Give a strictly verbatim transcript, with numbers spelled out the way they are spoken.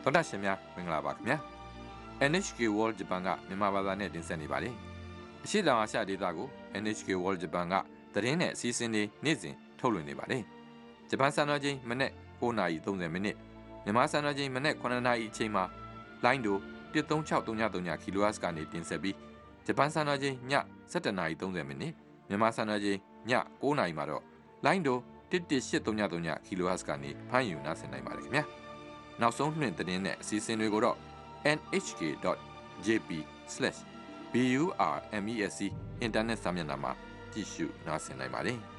တော်တာရှင်များမင်္ဂလာပါခင်ဗျာ N H K World Japan ကမြန်မာဘာသာနဲ့တင်ဆက်နေပါတယ်အရှိတောင်အာရှဒေသကို N H K World Japan ကသတင်းနဲ့အစီအစဉ်တွေနေ့စဉ်ထုတ်လွှင့်နေပါတယ်ဂျပန်စံတော်ချိန်မနေ့၉နာရီ၃၀မိနစ်မြန်မာစံတော်ချိန်မနေ့9နာရီအချိန်မှာလိုင်းဒိုတစ်၃၆၃၃ kHz ကနေတင်ဆက်ပြီးဂျပန်စံတော်ချိန်ည၁၇နာရီ၃၀မိနစ်မြန်မာစံတော်ချိန်ည၉နာရီမှာတော့လိုင်းဒိုတစ်၁၈၃၃ kHz ကနေဖမ်းယူနားဆင်နိုင်ပါတယ်ခင်ဗျာနောက်ဆုံးနှင့်သတင်းနဲ့အစီအစဉ်တွေကိုတော့ n h k dot j p slash burmesc အင်တာနက်စာမျက်နှာမှာကြည့်ရှုနားဆင်နိုင်ပါတယ်